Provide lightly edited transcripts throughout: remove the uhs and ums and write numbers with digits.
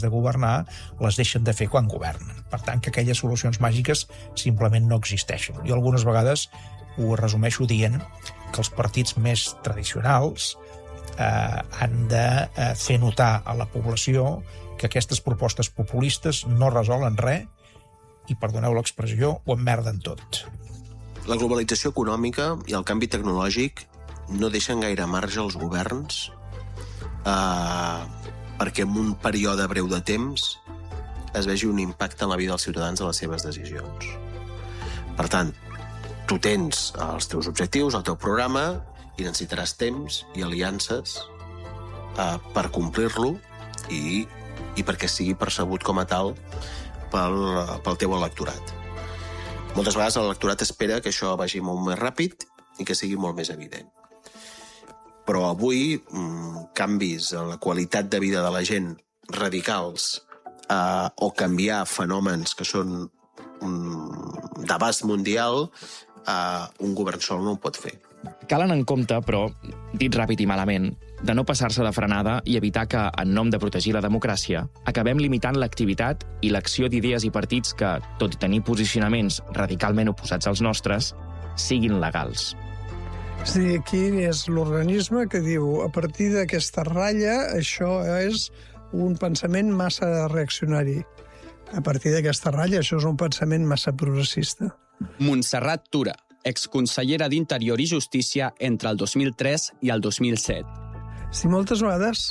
de governar les deixen de fer quan governen. Per tant, que aquelles solucions màgiques simplement no existeixen. Jo algunes vegades ho resumeixo dient que els partits més tradicionals han de fer notar a la població que aquestes propostes populistes no resolen res i, perdoneu l'expressió, ho emmerden tot. La globalització econòmica i el canvi tecnològic no deixen gaire marge als governs perquè en un període breu de temps es vegi un impacte en la vida dels ciutadans de les seves decisions. Per tant, tu tens els teus objectius, el teu programa, i necessitaràs temps i aliances per complir-lo i perquè sigui percebut com a tal pel teu electorat. Moltes vegades l'electorat espera que això vagi molt més ràpid i que sigui molt més evident. Però avui canvis en la qualitat de vida de la gent radicals o canviar fenòmens que són d'abast mundial, un govern sol no ho pot fer. Cal anar en compte, però, dit ràpid i malament, de no passar-se de frenada i evitar que, en nom de protegir la democràcia, acabem limitant l'activitat i l'acció d'idees i partits que, tot i tenir posicionaments radicalment oposats als nostres, siguin legals. Sí, aquí és l'organisme que diu a partir d'aquesta ratlla això és un pensament massa reaccionari. A partir d'aquesta ratlla això és un pensament massa progressista. Montserrat Tura, exconsellera d'Interior i Justícia entre el 2003 i el 2007. Sí, moltes vegades,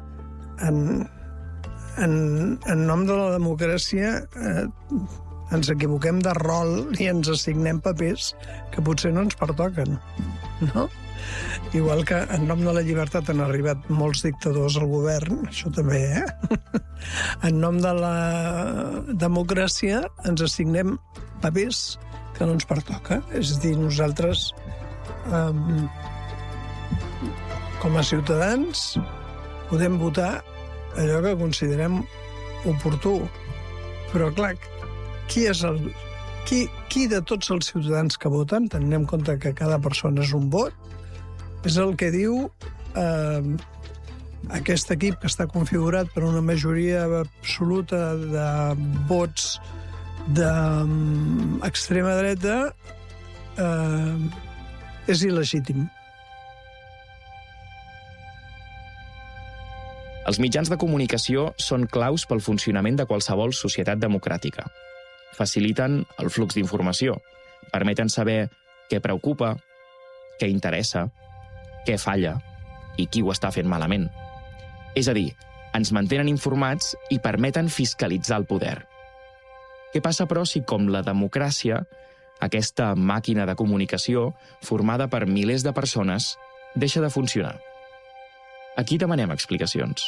en nom de la democràcia, ens equivoquem de rol i ens assignem papers que potser no ens pertoquen, no? Igual que en nom de la llibertat han arribat molts dictadors al govern, això també, En nom de la democràcia ens assignem papers que no ens pertoca. És a dir, nosaltres, com a ciutadans, podem votar allò que considerem oportú. Però, clar, qui de tots els ciutadans que voten, tenint en compte que cada persona és un vot, és el que diu aquest equip que està configurat per una majoria absoluta de vots d'extrema dreta és il·legítim. Els mitjans de comunicació són claus pel funcionament de qualsevol societat democràtica. Faciliten el flux d'informació, permeten saber què preocupa, què interessa, què falla i qui ho està fent malament. És a dir, ens mantenen informats i permeten fiscalitzar el poder. Què passa, però, si, com la democràcia, aquesta màquina de comunicació, formada per milers de persones, deixa de funcionar? A qui demanem explicacions?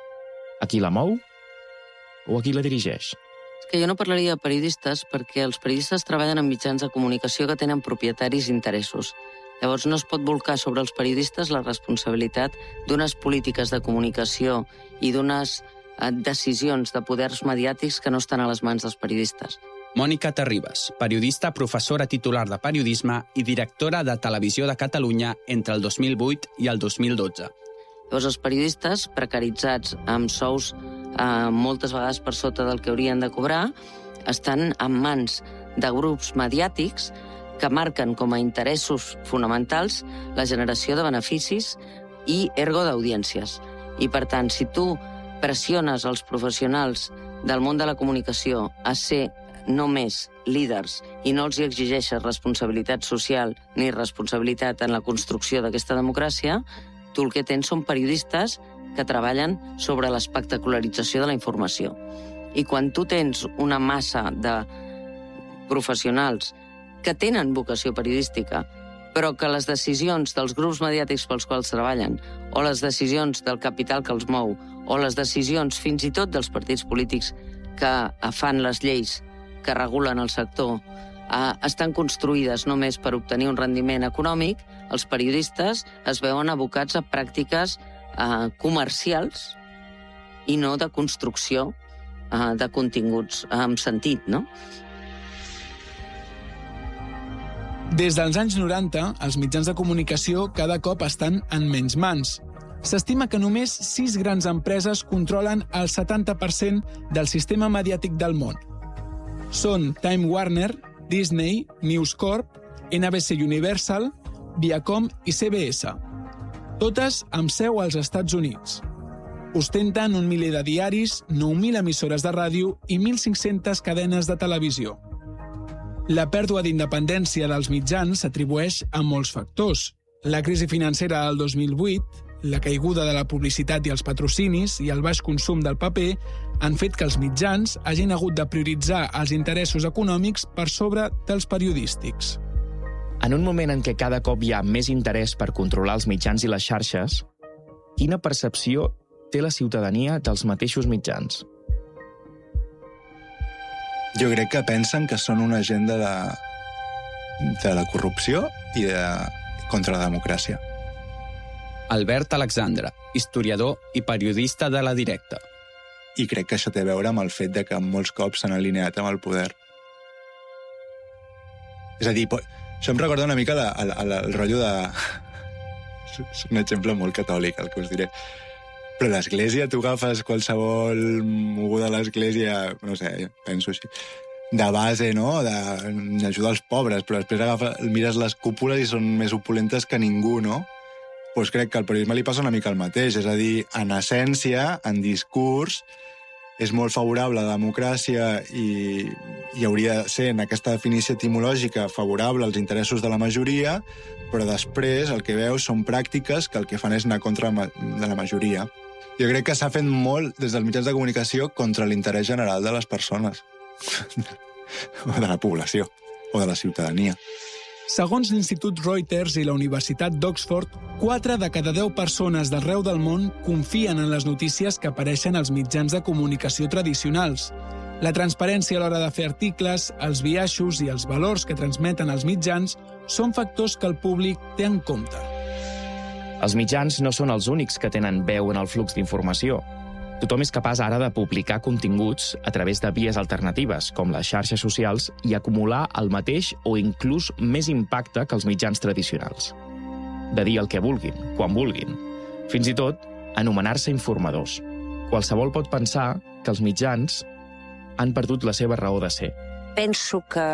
A qui la mou o a qui la dirigeix? És que jo no parlaria de periodistes perquè els periodistes treballen en mitjans de comunicació que tenen propietaris i interessos. Llavors no es pot volcar sobre els periodistes la responsabilitat d'unes polítiques de comunicació i d'unes decisions de poders mediàtics que no estan a les mans dels periodistes. Mònica Terribas, periodista, professora titular de periodisme i directora de Televisió de Catalunya entre el 2008 i el 2012. Llavors els periodistes, precaritzats amb sous moltes vegades per sota del que haurien de cobrar, estan en mans de grups mediàtics que marquen com a interessos fonamentals la generació de beneficis i ergo d'audiències. I, per tant, si tu pressiones els professionals del món de la comunicació a ser només líders i no els hi exigeixes responsabilitat social ni responsabilitat en la construcció d'aquesta democràcia, tu el que tens són periodistes que treballen sobre l'espectacularització de la informació. I quan tu tens una massa de professionals que tenen vocació periodística, però que les decisions dels grups mediàtics pels quals treballen, o les decisions del capital que els mou, o les decisions fins i tot dels partits polítics que fan les lleis que regulen el sector, estan construïdes només per obtenir un rendiment econòmic, els periodistes es veuen abocats a pràctiques comercials i no de construcció de continguts amb sentit, no? Des dels anys 90, els mitjans de comunicació cada cop estan en menys mans. s'estima que només 6 grans empreses controlen el 70% del sistema mediàtic del món. Són Time Warner, Disney, News Corp, NBC Universal, Viacom i CBS. Totes amb seu als Estats Units. Ostenten 1 miler de diaris, 9.000 emissores de ràdio i 1.500 cadenes de televisió. La pèrdua d'independència dels mitjans s'atribueix a molts factors. La crisi financera del 2008, la caiguda de la publicitat i els patrocinis i el baix consum del paper han fet que els mitjans hagin hagut de prioritzar els interessos econòmics per sobre dels periodístics. En un moment en què cada cop hi ha més interès per controlar els mitjans i les xarxes, quina percepció té la ciutadania dels mateixos mitjans? Jo crec que pensen que són una agenda de la corrupció i contra la democràcia. Albert Alexandre, historiador i periodista de La Directa. I crec que això té a veure amb el fet de que molts cops s'han alineat amb el poder. És a dir, això em recorda una mica el rotllo de... És un exemple molt catòlic, el que us diré. Però l'Església, tu agafes qualsevol moguda de l'Església, no sé, penso així, de base, no?, d'ajudar els pobres, però després mires les cúpules i són més opulentes que ningú, no? Doncs crec que al periodisme li passa una mica el mateix, és a dir, en essència, en discurs, és molt favorable a la democràcia i hauria de ser, en aquesta definició etimològica, favorable als interessos de la majoria, però després el que veus són pràctiques que el que fan és anar contra de la majoria. Jo crec que s'ha fet molt des dels mitjans de comunicació contra l'interès general de les persones, o de la població, o de la ciutadania. Segons l'Institut Reuters i la Universitat d'Oxford, 4 de cada 10 persones d'arreu del món confien en les notícies que apareixen als mitjans de comunicació tradicionals. La transparència a l'hora de fer articles, els biaixos i els valors que transmeten els mitjans són factors que el públic té en compte. Els mitjans no són els únics que tenen veu en el flux d'informació. Tothom és capaç ara de publicar continguts a través de vies alternatives, com les xarxes socials, i acumular el mateix o inclús més impacte que els mitjans tradicionals. De dir el que vulguin, quan vulguin. Fins i tot, anomenar-se informadors. Qualsevol pot pensar que els mitjans han perdut la seva raó de ser. Penso que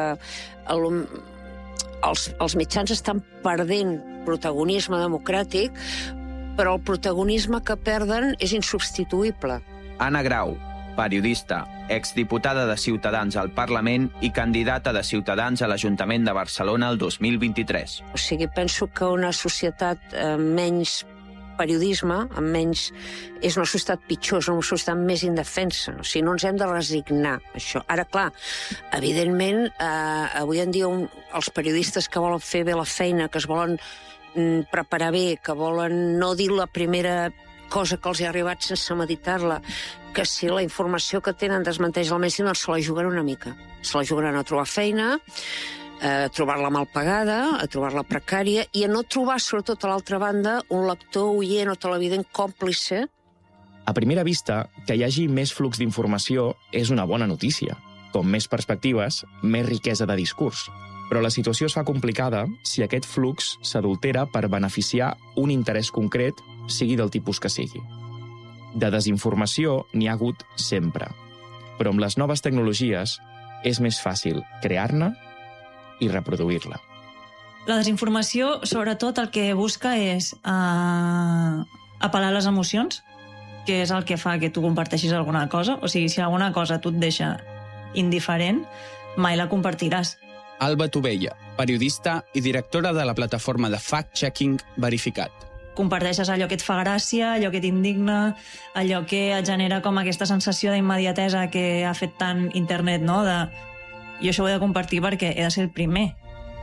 els mitjans estan perdent protagonisme democràtic, però el protagonisme que perden és insubstituïble. Anna Grau, periodista, exdiputada de Ciutadans al Parlament i candidata de Ciutadans a l'Ajuntament de Barcelona el 2023. O sigui, penso que una societat amb menys periodisme, amb menys... és una societat pitjor, és una societat més indefensa. O sigui, no ens hem de resignar a això. Ara, clar, evidentment, avui en dia els periodistes que volen fer bé la feina, que es volen preparar bé, que volen no dir la primera cosa que els ha arribat sense meditar-la, que si la informació que tenen desmenteix el mainstream, doncs se la juguen una mica. Se la juguen a trobar feina, a trobar-la mal pagada, a trobar-la precària, i a no trobar, sobretot a l'altra banda, un lector, oient o televident còmplice. A primera vista, que hi hagi més flux d'informació és una bona notícia. Com més perspectives, més riquesa de discurs. Però la situació es fa complicada si aquest flux s'adultera per beneficiar un interès concret, sigui del tipus que sigui. De desinformació n'hi ha hagut sempre. Però amb les noves tecnologies és més fàcil crear-ne i reproduir-la. La desinformació, sobretot, el que busca és apel·lar a les emocions, que és el que fa que tu comparteixis alguna cosa. O sigui, si alguna cosa tu et deixa indiferent, mai la compartiràs. Alba Tovella, periodista i directora de la plataforma de fact-checking Verificat. Comparteixes allò que et fa gràcia, allò que t'indigna, allò que et genera com aquesta sensació d'immediatesa que ha fet tant internet, no? Jo això ho he de compartir perquè he de ser el primer.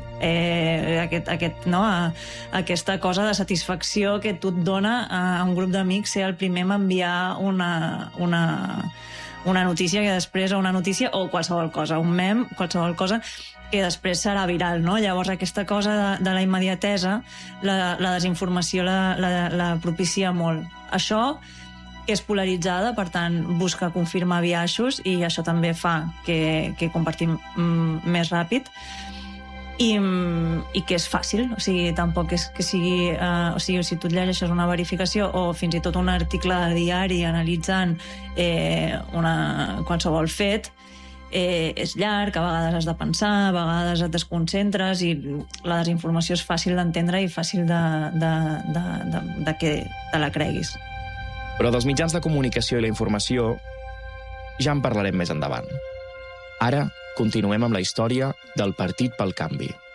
Aquesta cosa de satisfacció que tu et dona a un grup d'amics ser el primer a enviar una notícia que després, o una notícia, o qualsevol cosa, un mem, qualsevol cosa, que després serà viral, no? Llavors aquesta cosa de la immediatesa, la desinformació la propicia molt. Això és polaritzada, per tant, busca confirmar biaixos i això també fa que compartim més ràpid. i que és fàcil, o sigui, tampoc és que sigui... o sigui, si tu et llegeixes una verificació o fins i tot un article de diari analitzant qualsevol fet, és llarg, a vegades has de pensar, a vegades et desconcentres i la desinformació és fàcil d'entendre i fàcil de que te la creguis. Però dels mitjans de comunicació i la informació ja en parlarem més endavant. Ara continuem amb la història del Partit pel Canvi.